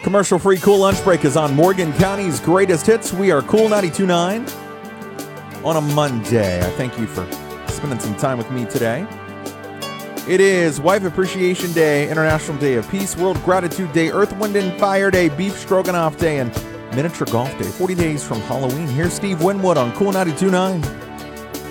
Commercial-free Cool Lunch Break is on Morgan County's greatest hits. We are Cool 92.9 on a Monday. I thank you for spending some time with me today. It is Wife Appreciation Day, International Day of Peace, World Gratitude Day, Earth, Wind, and Fire Day, Beef Stroganoff Day, and Miniature Golf Day. 40 days from Halloween. Here's Steve Winwood on Cool 92.9.